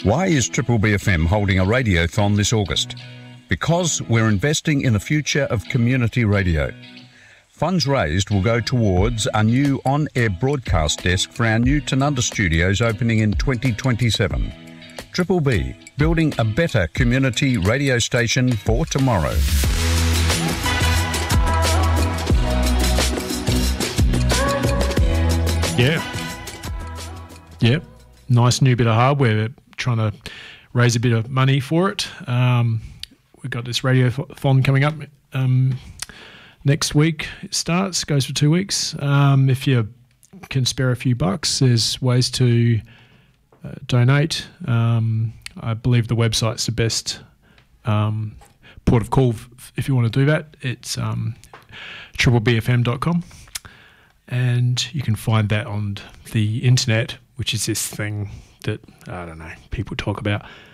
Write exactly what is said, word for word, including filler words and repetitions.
Why is Triple B F M holding a radiothon this August? Because we're investing in the future of community radio. Funds raised will go towards a new on-air broadcast desk for our new Tanunda studios opening in twenty twenty-seven. Triple B, building a better community radio station for tomorrow. Yeah. Yep. Nice new bit of hardware. We're trying to raise a bit of money for it. Um, we've got this radiothon coming up um, next week. It starts, goes for two weeks. Um, if you can spare a few bucks, there's ways to uh, donate. Um, I believe the website's the best um, port of call f- if you want to do that. It's um, triple b f m dot com. And you can find that on the internet, which is this thing that, I don't know, people talk about.